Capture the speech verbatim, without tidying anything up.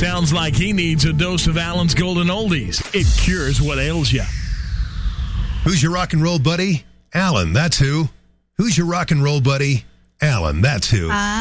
Sounds like he needs a dose of Alan's Golden Oldies. It cures what ails you. Who's your rock and roll buddy? Alan, that's who. Who's your rock and roll buddy? Alan, that's who.